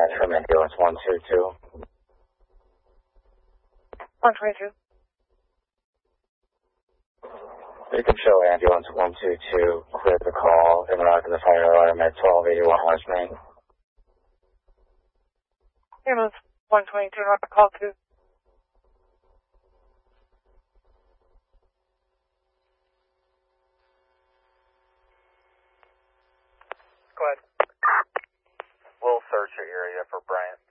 dispatch from ambulance 122. 122. You can show ambulance 122, clear the call, and arrive in the fire alarm at 1281 West Main. Ambulance 122, not the call to. Go ahead. We'll search your area for Bryant.